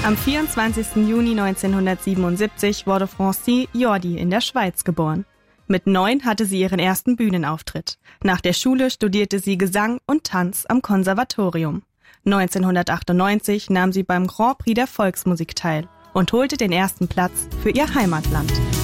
Am 24. Juni 1977 wurde Francine Jordi in der Schweiz geboren. Mit 9 hatte sie ihren ersten Bühnenauftritt. Nach der Schule studierte sie Gesang und Tanz am Konservatorium. 1998 nahm sie beim Grand Prix der Volksmusik teil und holte den ersten Platz für ihr Heimatland.